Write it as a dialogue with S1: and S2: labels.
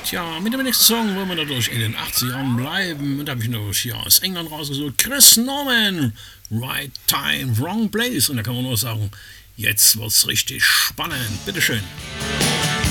S1: Tja, mit dem nächsten Song wollen wir natürlich in den 80ern bleiben. Und da habe ich noch hier aus England rausgesucht. Chris Norman, Right Time, Wrong Place. Und da kann man nur sagen, jetzt wird's richtig spannend. Bitteschön.